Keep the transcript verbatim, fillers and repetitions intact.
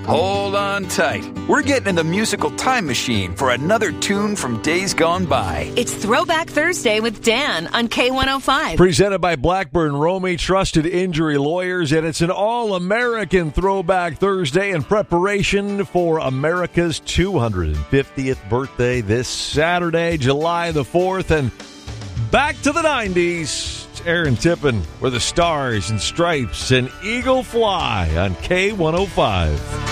Hold on tight. We're getting in the musical time machine for another tune from days gone by. It's Throwback Thursday with Dan on K one oh five. Presented by Blackburn Romy, trusted injury lawyers, and it's an all-American Throwback Thursday in preparation for America's two hundred fiftieth birthday this Saturday, July the fourth, and back to the nineties. It's Aaron Tippin, where the stars and stripes and eagle fly on K one oh five.